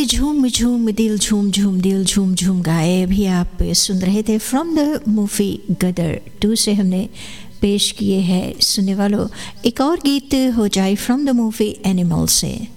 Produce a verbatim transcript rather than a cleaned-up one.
झूम झूम दिल झूम झूम दिल झूम झूम गाए अभी आप सुन रहे थे from the movie Gadar to से हमने पेश किए हैं सुनने वालों। एक और गीत हो जाए फ्रॉम द मूवी एनिमल से।